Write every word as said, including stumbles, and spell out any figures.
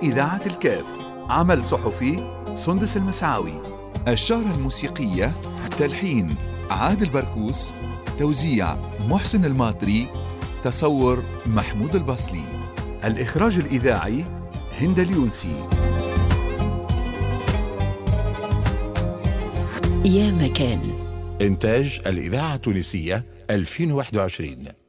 إذاعة الكاف. عمل صحفي سندس المسعاوي. الشارة الموسيقية تلحين عادل بركوس، توزيع محسن الماطري، تصور محمود البصلي. الإخراج الإذاعي هند اليونسي. يا مكان. إنتاج الإذاعة التونسية ألفين وواحد وعشرين.